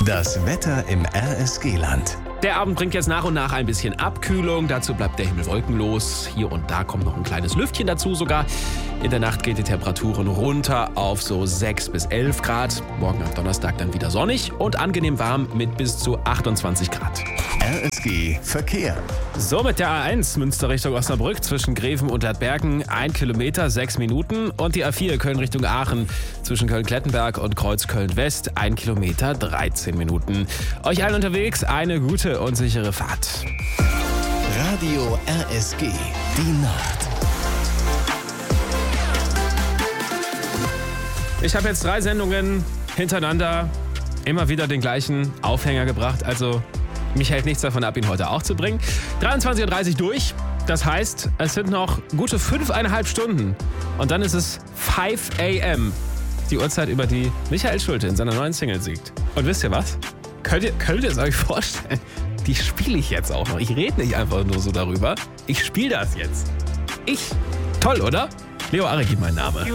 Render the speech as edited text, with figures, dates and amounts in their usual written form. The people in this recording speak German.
Das Wetter im RSG-Land. Der Abend bringt jetzt nach und nach ein bisschen Abkühlung. Dazu bleibt der Himmel wolkenlos. Hier und da kommt noch ein kleines Lüftchen dazu sogar. In der Nacht geht die Temperaturen runter auf so 6 bis 11 Grad. Morgen am Donnerstag dann wieder sonnig und angenehm warm mit bis zu 28 Grad. RSG Verkehr. So, mit der A1 Münster Richtung Osnabrück zwischen Greven und Ladbergen 1 Kilometer, 6 Minuten. Und die A4 Köln Richtung Aachen zwischen Köln-Klettenberg und Kreuz Köln-West 1 Kilometer, 13 Minuten. Euch allen unterwegs eine gute und sichere Fahrt. Radio RSG. Die Nacht. Ich habe jetzt 3 Sendungen hintereinander immer wieder den gleichen Aufhänger gebracht. Also mich hält nichts davon ab, ihn heute auch zu bringen. 23.30 Uhr durch. Das heißt, es sind noch gute 5,5 Stunden. Und dann ist es 5 a.m. Die Uhrzeit, über die Michael Schulte in seiner neuen Single singt. Und wisst ihr was? Könnt ihr es euch vorstellen? Die spiele ich jetzt auch noch. Ich rede nicht einfach nur so darüber. Ich spiele das jetzt. Toll, oder? Leo Arekin, mein Name.